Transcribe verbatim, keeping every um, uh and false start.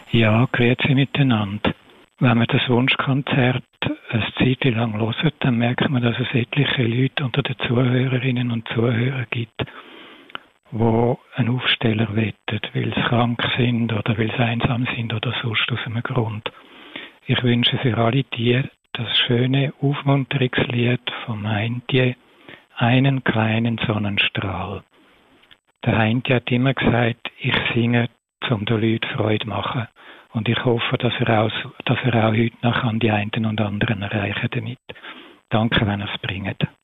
Ja, grüezi miteinander. Wenn man das Wunschkonzert eine Zeit lang hört, dann merkt man, dass es etliche Leute unter den Zuhörerinnen und Zuhörern gibt, die einen Aufsteller wettet, weil sie krank sind oder weil sie einsam sind oder sonst aus einem Grund. Ich wünsche für alle die das schöne Aufmunterungslied vom Heintje, einen kleinen Sonnenstrahl. Der Heintje hat immer gesagt, ich singe, um den Leuten Freude zu machen. Und ich hoffe, dass er auch, dass er auch heute noch an die einen und anderen erreichen damit. Danke, wenn ihr es bringt.